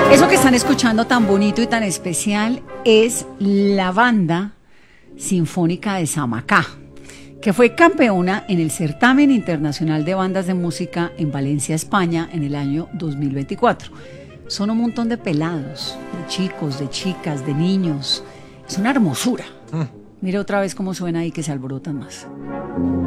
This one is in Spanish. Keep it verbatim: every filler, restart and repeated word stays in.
Eso que están escuchando tan bonito y tan especial es la Banda Sinfónica de Samacá, que fue campeona en el Certamen Internacional de Bandas de Música en Valencia, España, en el año dos mil veinticuatro. Son un montón de pelados, de chicos, de chicas, de niños. Es una hermosura. Mm. Mire otra vez cómo suena ahí, que se alborotan más.